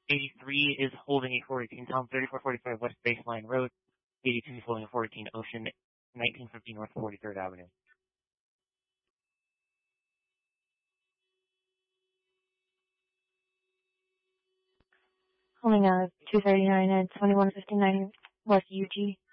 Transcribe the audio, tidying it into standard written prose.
83 is holding a 418 Tom, 3445 West Baseline Road. 82 is holding a 418 Ocean, 1950 North 43rd Avenue. Holding 239 and 2159 West UG.